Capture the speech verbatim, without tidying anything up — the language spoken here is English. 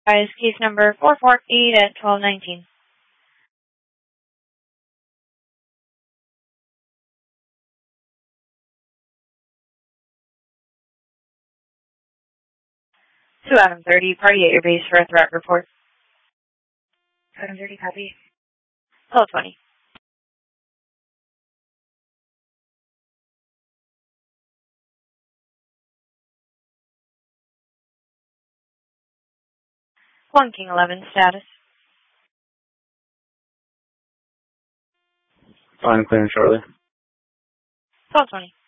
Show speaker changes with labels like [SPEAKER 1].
[SPEAKER 1] Guys, case number four four eight at twelve nineteen. two Adam thirty, party at your base for a threat report.
[SPEAKER 2] Adam thirty, copy.
[SPEAKER 1] twelve twenty. one King eleven, status.
[SPEAKER 3] Fine, clearing shortly.
[SPEAKER 1] twelve twenty.